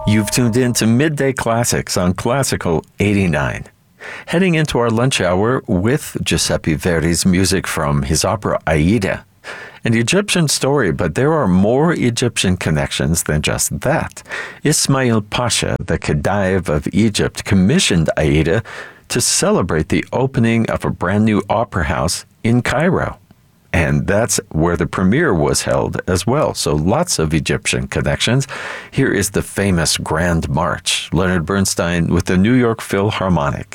You've tuned in to Midday Classics on Classical 89. Heading into our lunch hour with Giuseppe Verdi's music from his opera Aida, an Egyptian story, but there are more Egyptian connections than just that. Ismail Pasha, the Khedive of Egypt, commissioned Aida to celebrate the opening of a brand new opera house in Cairo. And that's where the premiere was held as well. So lots of Egyptian connections. Here is the famous Grand March, Leonard Bernstein with the New York Philharmonic.